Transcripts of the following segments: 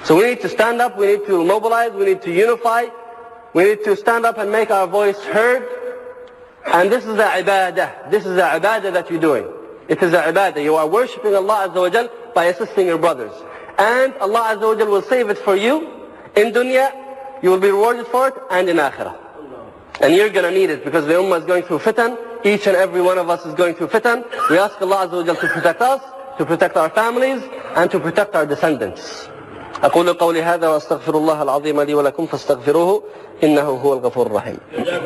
So we need to stand up, we need to mobilize, we need to unify, we need to stand up and make our voice heard. And this is the ibadah. This is the ibadah that you're doing. It is the ibadah. You are worshipping Allah Azza wa Jal by assisting your brothers. And Allah Azza wa Jal will save it for you in dunya. You will be rewarded for it, and in akhirah. And you're going to need it because the ummah is going through fitan. Each and every one of us is going through fitan. We ask Allah Azza wa Jal to protect us, to protect our families, and to protect our descendants. أقول قولي هذا وأستغفر الله العظيم لي ولكم فاستغفروه إنه هو الغفور الرحيم.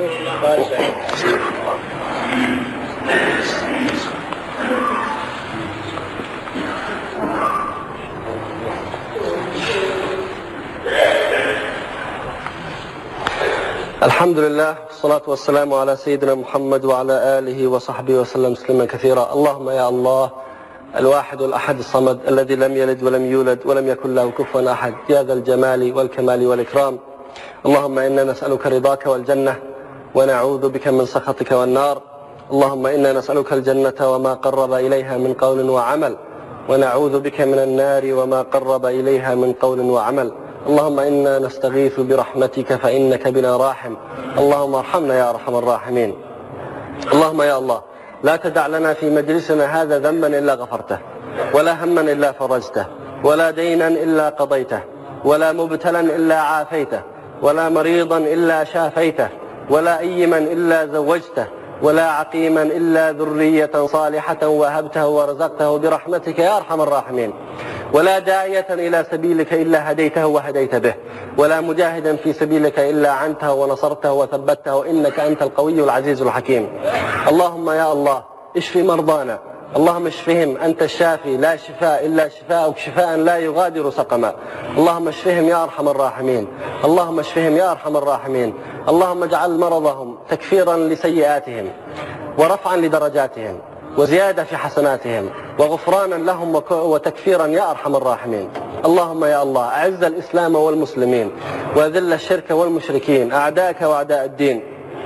الحمد لله والصلاة والسلام على سيدنا محمد وعلى آله وصحبه وسلم تسليما كثيرا. اللهم يا الله الواحد الأحد الصمد الذي لم يلد ولم يولد ولم يكن له كفوا أحد، يا ذا الجمال والكمال والإكرام. اللهم إنا نسألك رضاك والجنة ونعوذ بك من سخطك والنار. اللهم إنا نسألك الجنة وما قرب إليها من قول وعمل، ونعوذ بك من النار وما قرب إليها من قول وعمل. اللهم إنا نستغيث برحمتك فإنك بنا راحم. اللهم ارحمنا يا أرحم الراحمين. اللهم يا الله لا تدع لنا في مجلسنا هذا ذنبا إلا غفرته، ولا هما إلا فرجته، ولا دينا إلا قضيته، ولا مبتلا إلا عافيته، ولا مريضا إلا شافيته، ولا أيما إلا زوجته، ولا عقيما إلا ذرية صالحة وهبته ورزقته برحمتك يا أرحم الراحمين. ولا داعية إلى سبيلك إلا هديته وهديت به، ولا مجاهدا في سبيلك إلا عنته ونصرته وثبته، إنك أنت القوي العزيز الحكيم. اللهم يا الله اشف مرضانا، اللهم اشفهم، أنت الشافي لا شفاء إلا شفاءك شفاء لا يغادر سقما. اللهم اشفهم يا أرحم الراحمين. اللهم اشفهم يا أرحم الراحمين. اللهم اجعل مرضهم تكفيرا لسيئاتهم ورفعا لدرجاتهم وزيادة في حسناتهم وغفرانا لهم وتكفيرا يا أرحم الراحمين. اللهم يا الله أعز الإسلام والمسلمين وأذل الشرك والمشركين أعداءك وأعداء الدين.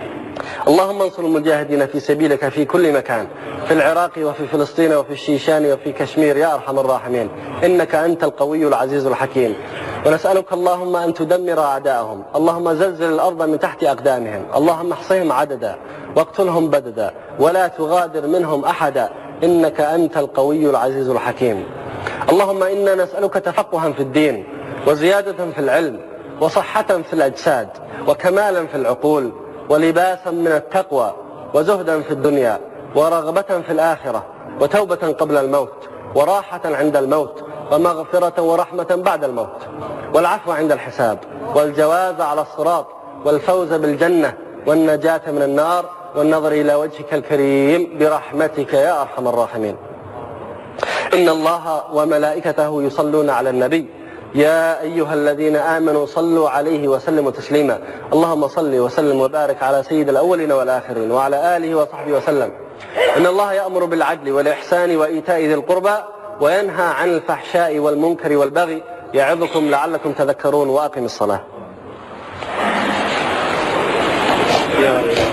اللهم انصر المجاهدين في سبيلك في كل مكان، في العراق وفي فلسطين وفي الشيشان وفي كشمير يا أرحم الراحمين، إنك أنت القوي العزيز الحكيم. ونسألك اللهم أن تدمر أعداءهم، اللهم زلزل الأرض من تحت أقدامهم، اللهم احصهم عددا واقتلهم بددا ولا تغادر منهم أحدا، إنك أنت القوي العزيز الحكيم. اللهم إنا نسألك تفقها في الدين وزيادة في العلم وصحة في الأجساد وكمالا في العقول ولباسا من التقوى وزهدا في الدنيا ورغبة في الآخرة وتوبة قبل الموت وراحة عند الموت ومغفرة ورحمة بعد الموت والعفو عند الحساب والجواز على الصراط والفوز بالجنة والنجاة من النار والنظر إلى وجهك الكريم برحمتك يا أرحم الراحمين. إن الله وملائكته يصلون على النبي يا أيها الذين آمنوا صلوا عليه وسلموا تسليما. اللهم صل وسلم وبارك على سيد الأولين والآخرين وعلى آله وصحبه وسلم. إن الله يأمر بالعدل والإحسان وإيتاء ذي القربى وينهى عن الفحشاء والمنكر والبغي يعظكم لعلكم تذكرون. وأقم الصلاة.